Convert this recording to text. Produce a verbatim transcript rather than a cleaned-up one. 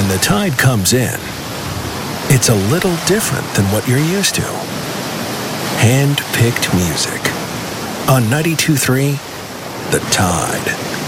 the tide comes in, it's a little different than what you're used to. Hand-picked music. On ninety-two point three, The Tide.